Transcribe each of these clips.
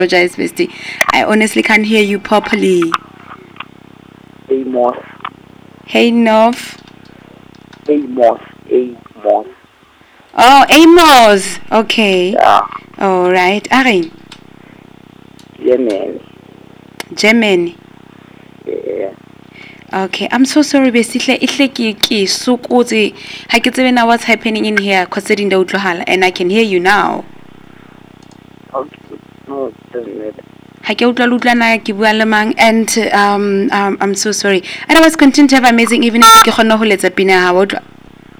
Apologize, bestie. I honestly can't hear you properly. Amos. Hey, Nov. Amos. Amos. Oh, Amos. Okay. Yeah. All right. Ari, Yemen. Germany. Yeah. Okay. I'm so sorry, bestie. Ihle ki sukoti. Ha ke tsebe na what's happening in here. Considering the utlohala, and I can hear you now. Okay. No, it doesn't matter. Ha ke utlwa na ke bua le mang, and I'm so sorry. Otherwise, continue to have amazing evening. Ke kgone ho letsa pina ha wa utlwa.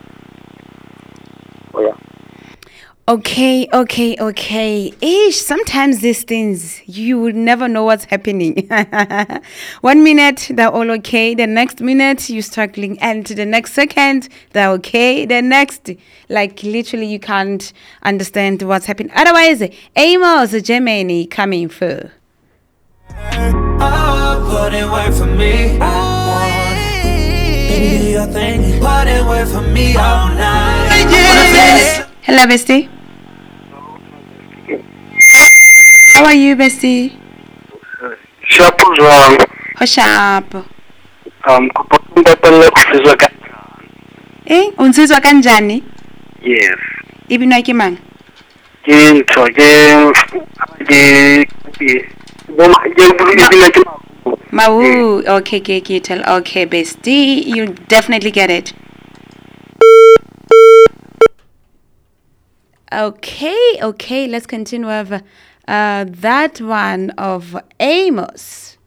Oh, yeah. Okay. Ish, sometimes these things, you would never know what's happening. 1 minute, they're all okay. The next minute, you're struggling. And the next second, they're okay. The next, like, literally, you can't understand what's happening. Otherwise, Amos, Germany, coming through. Put in work for me. Baby, you're thinking. Put in work for me all night. Hello, bestie. How are you, bestie? Sharp wrong. How sharp? Kupunda pala kusizwa ka. Unsizwa kanjani? Yes. Ibinwa ke mang? Into Mawu. Okay, tell. Okay, bestie, you definitely get it. Okay, let's continue with that one of Amos.